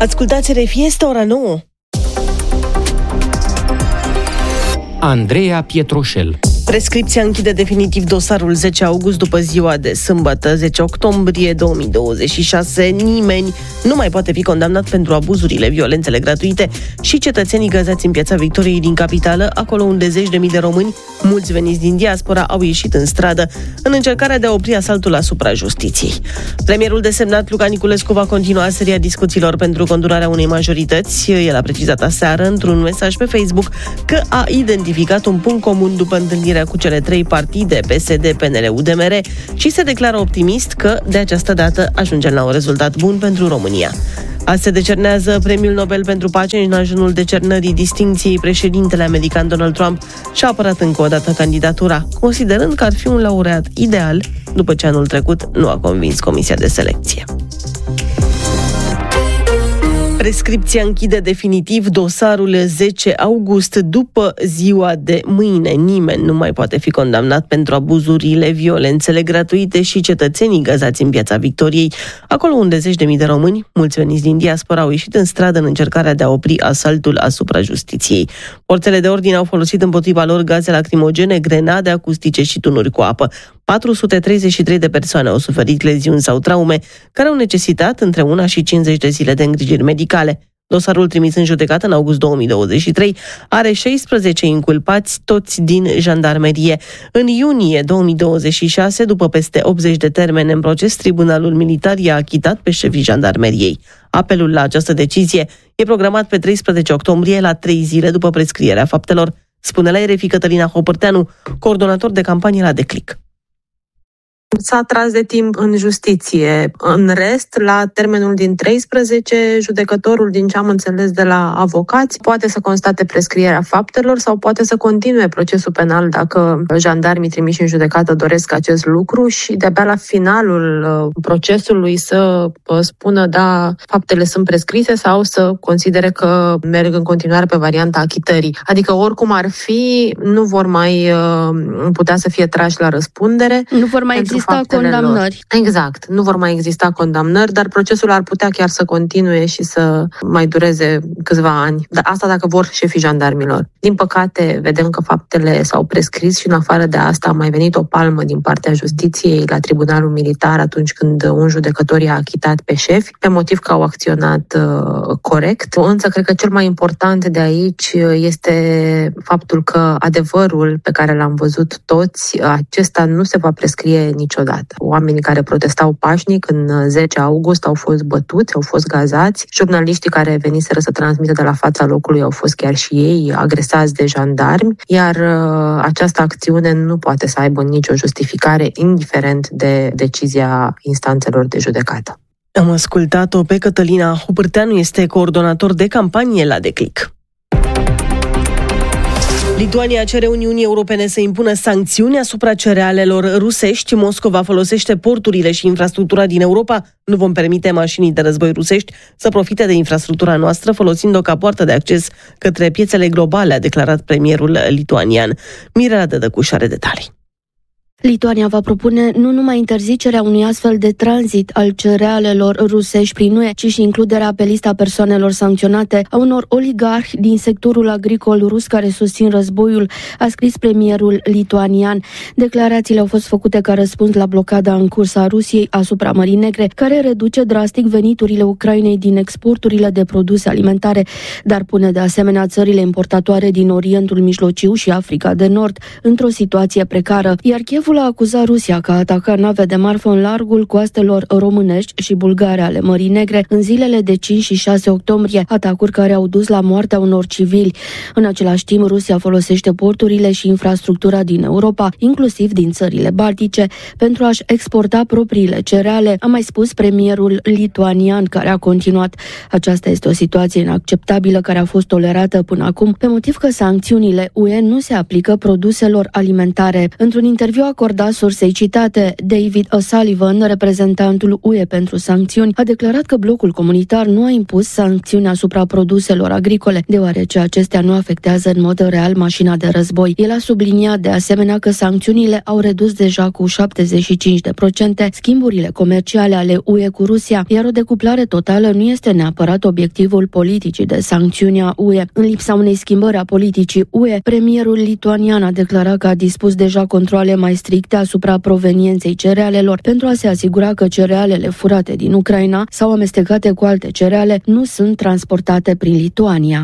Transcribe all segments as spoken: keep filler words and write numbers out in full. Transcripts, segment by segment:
Ascultați R F I, este ora nouă. Andreea Pietroșel. Prescripția închide definitiv dosarul zece august după ziua de sâmbătă, zece octombrie două mii douăzeci și șase. Nimeni nu mai poate fi condamnat pentru abuzurile, violențele gratuite și cetățenii găzați în Piața Victoriei din capitală, acolo unde zeci de mii de români, mulți veniți din diaspora, au ieșit în stradă în încercarea de a opri asaltul asupra justiției. Premierul desemnat Luca Niculescu va continua seria discuțiilor pentru condurarea unei majorități. El a precizat aseară într-un mesaj pe Facebook că a identificat un punct comun după întâlnirea cu cele trei partide, P S D, P N L, U D M R, și se declară optimist că de această dată ajungem la un rezultat bun pentru România. Azi se decernează Premiul Nobel pentru Pace. În ajunul decernării distincției, președintele american Donald Trump și-a apărat încă o dată candidatura, considerând că ar fi un laureat ideal, după ce anul trecut nu a convins Comisia de Selecție. Prescripția închide definitiv dosarul zece august după ziua de mâine. Nimeni nu mai poate fi condamnat pentru abuzurile, violențele gratuite și cetățenii găzați în Piața Victoriei, acolo unde zeci de mii de români, mulți veniți din diaspora, au ieșit în stradă în încercarea de a opri asaltul asupra justiției. Forțele de ordine au folosit împotriva lor gaze lacrimogene, grenade acustice și tunuri cu apă. patru sute treizeci și trei de persoane au suferit leziuni sau traume, care au necesitat între una și cincizeci de zile de îngrijiri medicale. Dosarul trimis în judecată în august două mii douăzeci și trei are șaisprezece inculpați, toți din jandarmerie. În iunie două mii douăzeci și șase, după peste optzeci de termene în proces, Tribunalul Militar i-a achitat pe șefii jandarmeriei. Apelul la această decizie e programat pe treisprezece octombrie, la trei zile după prescrierea faptelor, spune la R F I Cătălina Hopărteanu, coordonator de campanie la Declic. S-a tras de timp în justiție. În rest, la termenul din treisprezece, judecătorul, din ce am înțeles de la avocați, poate să constate prescrierea faptelor sau poate să continue procesul penal dacă jandarmii trimiși în judecată doresc acest lucru și de-abia la finalul procesului să spună da, faptele sunt prescrise sau să considere că merg în continuare pe varianta achitării. Adică oricum ar fi, nu vor mai putea să fie trași la răspundere. Nu vor mai exista condamnări. Lor. Exact, nu vor mai exista condamnări, dar procesul ar putea chiar să continue și să mai dureze câțiva ani. Dar asta dacă vor șefii jandarmilor. Din păcate, vedem că faptele s-au prescris și în afară de asta a mai venit o palmă din partea justiției la Tribunalul Militar atunci când un judecător i-a achitat pe șefi, pe motiv că au acționat uh, corect. Însă, cred că cel mai important de aici este faptul că adevărul pe care l-am văzut toți, acesta nu se va prescrie niciodată. Oamenii care protestau pașnic în zece august au fost bătuți, au fost gazați. Jurnaliștii care veniseră să transmită de la fața locului au fost chiar și ei agresați de jandarmi, iar uh, această acțiune nu poate să aibă nicio justificare, indiferent de decizia instanțelor de judecată. Am ascultat-o pe Cătălina Hopărteanu, este coordonator de campanie la Declic. Lituania cere Uniunii Europene să impună sancțiuni asupra cerealelor rusești. Moscova folosește porturile și infrastructura din Europa. Nu vom permite mașinii de război rusești să profite de infrastructura noastră, folosind-o ca poartă de acces către piețele globale, a declarat premierul lituanian. Mirela Dădăcuș are detalii. Lituania va propune nu numai interzicerea unui astfel de tranzit al cerealelor rusești prin U E, ci și includerea pe lista persoanelor sancționate a unor oligarhi din sectorul agricol rus care susțin războiul, a scris premierul lituanian. Declarațiile au fost făcute ca răspuns la blocada în curs a Rusiei asupra Mării Negre, care reduce drastic veniturile Ucrainei din exporturile de produse alimentare, dar pune de asemenea țările importatoare din Orientul Mijlociu și Africa de Nord într-o situație precară, iar Kievul a acuzat Rusia că a atacat nave de marfă în largul coastelor românești și bulgare ale Mării Negre în zilele de cinci și șase octombrie, atacuri care au dus la moartea unor civili. În același timp, Rusia folosește porturile și infrastructura din Europa, inclusiv din țările baltice, pentru a-și exporta propriile cereale, a mai spus premierul lituanian, care a continuat: aceasta este o situație inacceptabilă care a fost tolerată până acum, pe motiv că sancțiunile U E nu se aplică produselor alimentare. Într-un interviu acordat acordat sursei citate. David O'Sullivan, reprezentantul U E pentru sancțiuni, a declarat că blocul comunitar nu a impus sancțiuni asupra produselor agricole, deoarece acestea nu afectează în mod real mașina de război. El a subliniat de asemenea că sancțiunile au redus deja cu șaptezeci și cinci la sută schimburile comerciale ale U E cu Rusia, iar o decuplare totală nu este neapărat obiectivul politicii de sancțiuni a U E. În lipsa unei schimbări a politicii U E, premierul lituanian a declarat că a dispus deja controale mai stricte asupra provenienței cerealelor pentru a se asigura că cerealele furate din Ucraina sau amestecate cu alte cereale nu sunt transportate prin Lituania.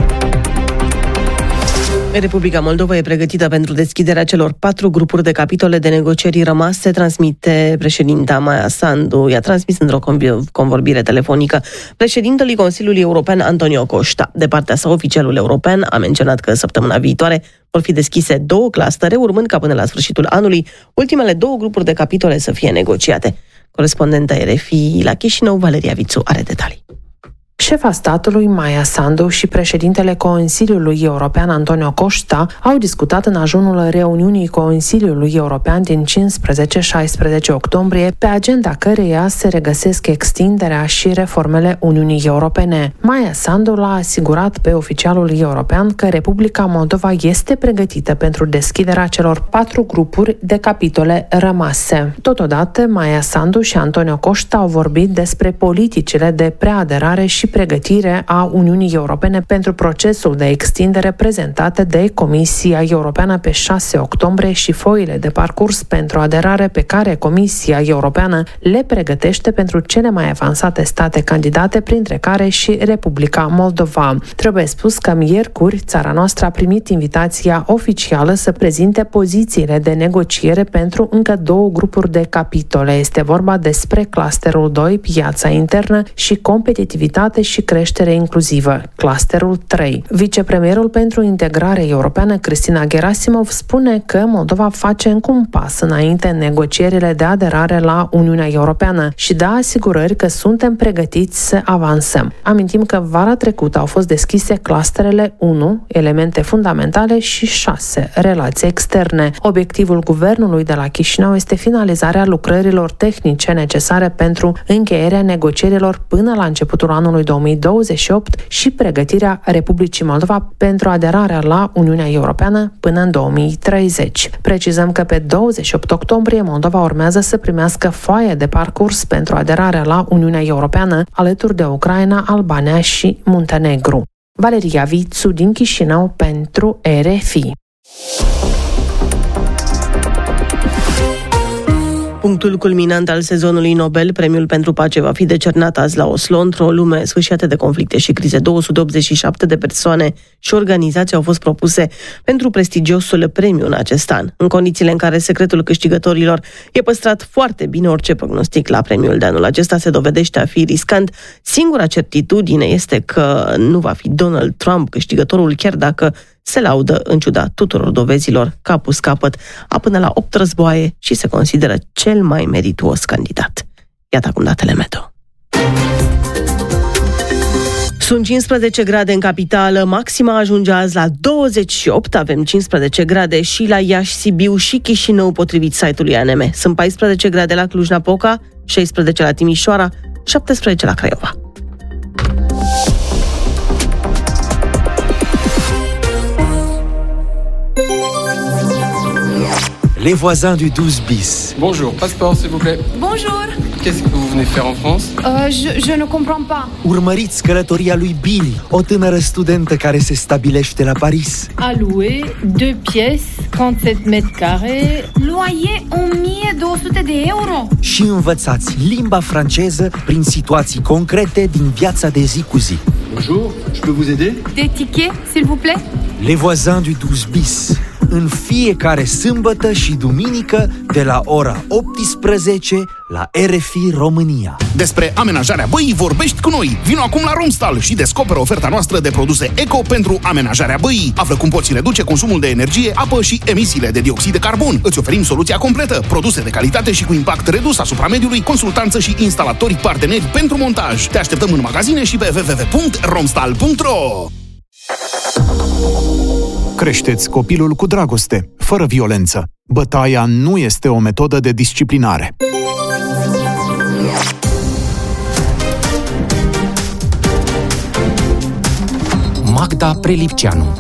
Republica Moldova e pregătită pentru deschiderea celor patru grupuri de capitole de negocieri rămase, transmite președinta Maia Sandu. I-a transmis într-o convorbire telefonică președintelui Consiliului European Antonio Costa. De partea sa, oficialul european a menționat că săptămâna viitoare vor fi deschise două clustere, urmând ca până la sfârșitul anului ultimele două grupuri de capitole să fie negociate. Corespondenta R F I la Chișinău, Valeria Vițu, are detalii. Șefa statului Maia Sandu și președintele Consiliului European Antonio Costa au discutat în ajunul reuniunii Consiliului European din cincisprezece șaisprezece octombrie, pe agenda căreia se regăsesc extinderea și reformele Uniunii Europene. Maia Sandu l-a asigurat pe oficialul european că Republica Moldova este pregătită pentru deschiderea celor patru grupuri de capitole rămase. Totodată, Maia Sandu și Antonio Costa au vorbit despre politicile de preaderare și pregătire a Uniunii Europene pentru procesul de extindere prezentate de Comisia Europeană pe șase octombrie și foile de parcurs pentru aderare pe care Comisia Europeană le pregătește pentru cele mai avansate state candidate, printre care și Republica Moldova. Trebuie spus că miercuri țara noastră a primit invitația oficială să prezinte pozițiile de negociere pentru încă două grupuri de capitole. Este vorba despre clusterul doi, piața internă și competitivitate și creștere inclusivă, clusterul trei. Vicepremierul pentru integrare europeană, Cristina Gerasimov, spune că Moldova face încă un pas înainte în negocierile de aderare la Uniunea Europeană și dă asigurări că suntem pregătiți să avansăm. Amintim că vara trecută au fost deschise clusterele unu, elemente fundamentale, și șase, relații externe. Obiectivul guvernului de la Chișinău este finalizarea lucrărilor tehnice necesare pentru încheierea negocierilor până la începutul anului două mii douăzeci și opt și pregătirea Republicii Moldova pentru aderarea la Uniunea Europeană până în două mii treizeci. Precizăm că pe douăzeci și opt octombrie Moldova urmează să primească foaie de parcurs pentru aderarea la Uniunea Europeană alături de Ucraina, Albania și Muntenegru. Valeria Vițu din Chișinău pentru R F I. Punctul culminant al sezonului Nobel, premiul pentru pace, va fi decernat azi la Oslo, într-o lume sfâșiată de conflicte și crize. două sute optzeci și șapte de persoane și organizații au fost propuse pentru prestigiosul premiu în acest an. În condițiile în care secretul câștigătorilor e păstrat foarte bine, orice prognostic la premiul de anul acesta se dovedește a fi riscant. Singura certitudine este că nu va fi Donald Trump câștigătorul, chiar dacă se laudă, în ciuda tuturor dovezilor, că a pus capăt a până la opt războaie și se consideră cel mai merituos candidat. Iată acum datele meteo. Sunt cincisprezece grade în capitală, maxima ajunge azi la douăzeci și opt, avem cincisprezece grade și la Iași, Sibiu și Chișinău, potrivit site-ului A N M. Sunt paisprezece grade la Cluj-Napoca, șaisprezece la Timișoara, șaptesprezece la Craiova. Les voisins du douze bis. Bonjour, passeport s'il vous plaît. Bonjour. Qu'est-ce que vous venez faire en France? Euh, je, je ne comprends pas. Urmăriți călătoria lui Billy, o tânără studentă care se stabilește la Paris. À louer, deux pièces, trente-sept mètres carrés. Loyer o mie două sute de euro. Și învățați limba franceză prin situații concrete din viața de zi cu zi. Bonjour, je peux vous aider? Des tickets, s'il vous plaît? Les voisins du douze bis. În fiecare sâmbătă și duminică de la ora optsprezece la R F I România. Despre amenajarea băii vorbești cu noi. Vino acum la Romstal și descoperă oferta noastră de produse eco pentru amenajarea băii. Află cum poți reduce consumul de energie, apă și emisiile de dioxid de carbon. Îți oferim soluția completă, produse de calitate și cu impact redus asupra mediului, consultanță și instalatori parteneri pentru montaj. Te așteptăm în magazine și pe w w w punct romstal punct r o. Creșteți copilul cu dragoste, fără violență. Bătaia nu este o metodă de disciplinare. Magda Prelipceanu.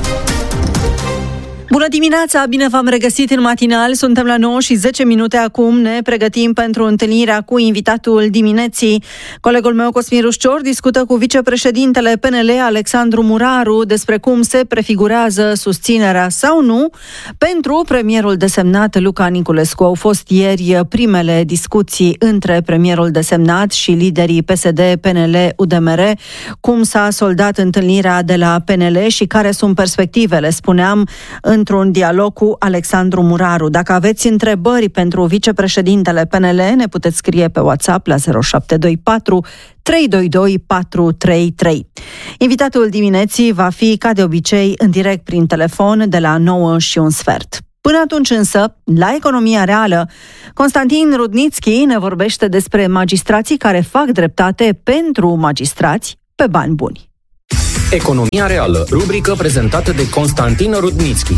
Bună dimineața, bine v-am regăsit în matinal, suntem la nouă și zece minute acum, ne pregătim pentru întâlnirea cu invitatul dimineții. Colegul meu Cosmin Ruscior discută cu vicepreședintele P N L Alexandru Muraru despre cum se prefigurează susținerea sau nu pentru premierul desemnat Luca Niculescu. Au fost ieri primele discuții între premierul desemnat și liderii P S D, P N L, U D M R. Cum s-a soldat întâlnirea de la P N L și care sunt perspectivele, spuneam, în într-un dialog cu Alexandru Muraru. Dacă aveți întrebări pentru vicepreședintele P N L, ne puteți scrie pe WhatsApp la zero șapte doi patru trei doi doi patru trei trei. Invitatul dimineții va fi, ca de obicei, în direct prin telefon de la nouă și un sfert. Până atunci însă, la Economia Reală, Constantin Rudnițchi ne vorbește despre magistrații care fac dreptate pentru magistrați pe bani buni. Economia Reală, rubrică prezentată de Constantin Rudnițchi.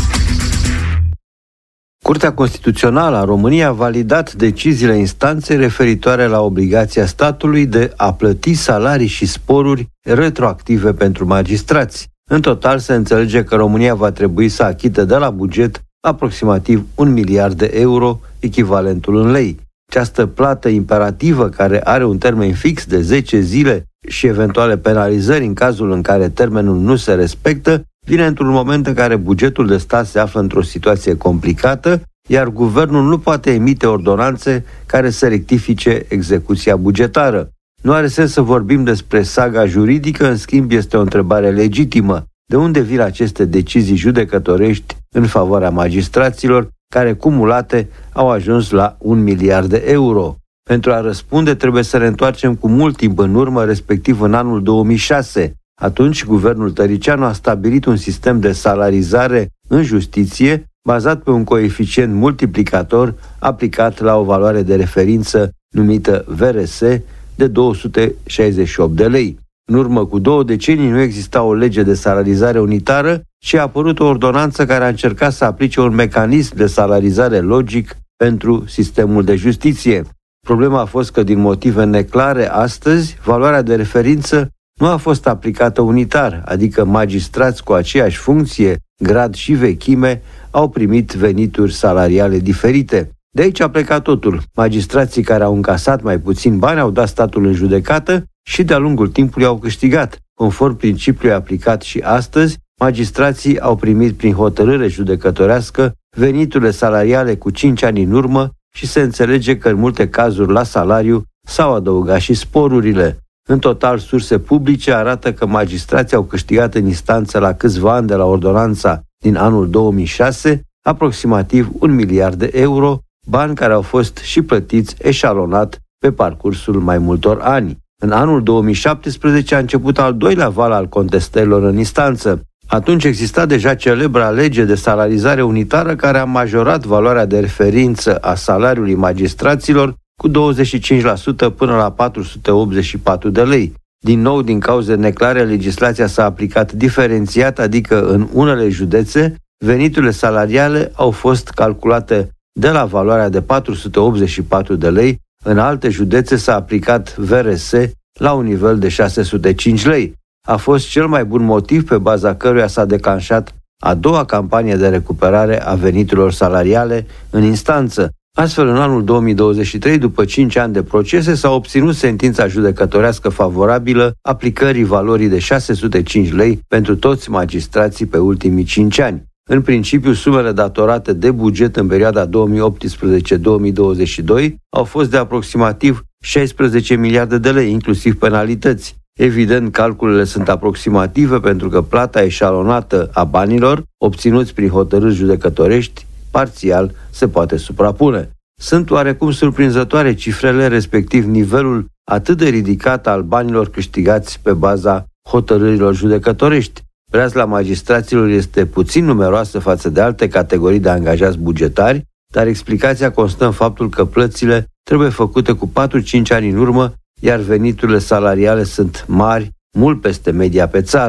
Curtea Constituțională a României a validat deciziile instanței referitoare la obligația statului de a plăti salarii și sporuri retroactive pentru magistrați. În total se înțelege că România va trebui să achite de la buget aproximativ un miliard de euro, echivalentul în lei. Această plată imperativă, care are un termen fix de zece zile și eventuale penalizări în cazul în care termenul nu se respectă, vine într-un moment în care bugetul de stat se află într-o situație complicată, iar guvernul nu poate emite ordonanțe care să rectifice execuția bugetară. Nu are sens să vorbim despre saga juridică, în schimb este o întrebare legitimă. De unde vin aceste decizii judecătorești în favoarea magistraților, care cumulate au ajuns la un miliard de euro? Pentru a răspunde trebuie să ne întoarcem cu mult timp în urmă, respectiv în anul două mii șase. Atunci, guvernul Tăricianu a stabilit un sistem de salarizare în justiție bazat pe un coeficient multiplicator aplicat la o valoare de referință numită V R S de două sute șaizeci și opt de lei. În urmă cu două decenii nu exista o lege de salarizare unitară și a apărut o ordonanță care a încercat să aplice un mecanism de salarizare logic pentru sistemul de justiție. Problema a fost că, din motive neclare, astăzi, valoarea de referință nu a fost aplicată unitar, adică magistrați cu aceeași funcție, grad și vechime au primit venituri salariale diferite. De aici a plecat totul. Magistrații care au încasat mai puțin bani au dat statul în judecată și de-a lungul timpului au câștigat. Conform principiului aplicat și astăzi, magistrații au primit prin hotărâre judecătorească veniturile salariale cu cinci ani în urmă și se înțelege că în multe cazuri la salariu s-au adăugat și sporurile. În total, surse publice arată că magistrații au câștigat în instanță la câțiva ani de la ordonanța din anul două mii șase aproximativ un miliard de euro, bani care au fost și plătiți eșalonat pe parcursul mai multor ani. În anul două mii șaptesprezece a început al doilea val al contestărilor în instanță. Atunci exista deja celebra lege de salarizare unitară care a majorat valoarea de referință a salariului magistraților cu douăzeci și cinci la sută până la patru sute optzeci și patru de lei. Din nou, din cauze neclare, legislația s-a aplicat diferențiat, adică în unele județe, veniturile salariale au fost calculate de la valoarea de patru sute optzeci și patru de lei, în alte județe s-a aplicat V R S la un nivel de șase sute cinci lei. A fost cel mai bun motiv pe baza căruia s-a declanșat a doua campanie de recuperare a veniturilor salariale în instanță. Astfel, în anul două mii douăzeci și trei, după cinci ani de procese, s-a obținut sentința judecătorească favorabilă aplicării valorii de șase sute cinci lei pentru toți magistrații pe ultimii cinci ani. În principiu, sumele datorate de buget în perioada două mii optsprezece două mii douăzeci și doi au fost de aproximativ șaisprezece miliarde de lei, inclusiv penalități. Evident, calculele sunt aproximative pentru că plata eșalonată a banilor, obținuți prin hotărâri judecătorești, parțial se poate suprapune. Sunt oarecum surprinzătoare cifrele, respectiv nivelul atât de ridicat al banilor câștigați pe baza hotărârilor judecătorești. Breazla magistraților este puțin numeroasă față de alte categorii de angajați bugetari, dar explicația constă în faptul că plățile trebuie făcute cu patru-cinci ani în urmă, iar veniturile salariale sunt mari, mult peste media pe țară.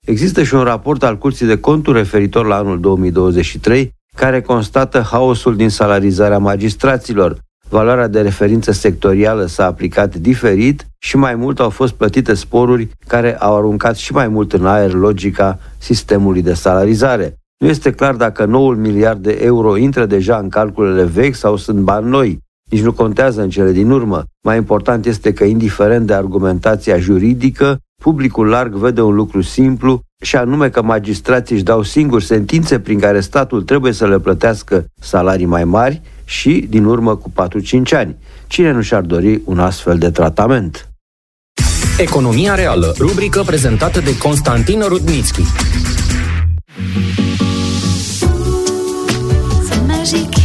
Există și un raport al Curții de Conturi referitor la anul două mii douăzeci și trei, care constată haosul din salarizarea magistraților. Valoarea de referință sectorială s-a aplicat diferit și mai mult au fost plătite sporuri care au aruncat și mai mult în aer logica sistemului de salarizare. Nu este clar dacă noul miliard de euro intră deja în calculele vechi sau sunt bani noi. Nici nu contează în cele din urmă. Mai important este că, indiferent de argumentația juridică, publicul larg vede un lucru simplu, și anume că magistrații își dau singuri sentințe prin care statul trebuie să le plătească salarii mai mari și, din urmă, cu patru-cinci ani. Cine nu și-ar dori un astfel de tratament? Economia reală, rubrică prezentată de Constantin Rudnitschi.